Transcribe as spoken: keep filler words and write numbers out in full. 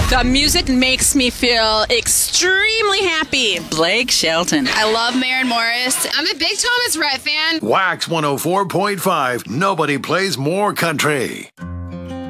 The music makes me feel extremely happy. Blake Shelton. I love Maren Morris. I'm a big Thomas Rhett fan. Wax one oh four point five. Nobody plays more country.